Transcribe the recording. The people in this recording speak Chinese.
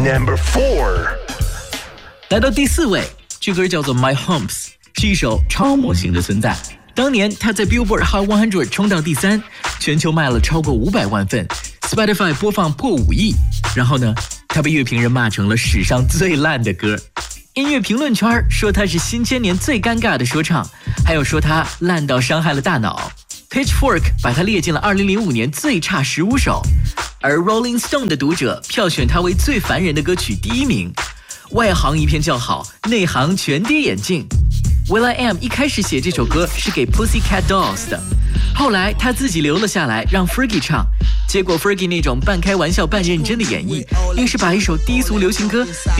Number 4. 来到第4位，这歌叫做 My Humps， 是一首超模型的存在。当年他在 Billboard Hot 100冲到第3，全球卖了超过500万份， Spotify 播放破5亿。然后呢，他被乐评人骂成了史上最烂的歌。音乐评论圈说他是新千年最尴尬的说唱，还有说他烂到伤害了大脑。Pitchfork 把他列进了2005年最差15首，而 Rolling Stone 的读者票选他为最烦人的歌曲第1名。外行一片叫好，内行全跌眼镜。will.i.am 一开始写这首歌是给 Pussycat Dolls 的，后来他自己留了下来让 Fergie 唱，结果 Fergie 那种半开玩笑半认真的演绎，硬是把一首低俗流行歌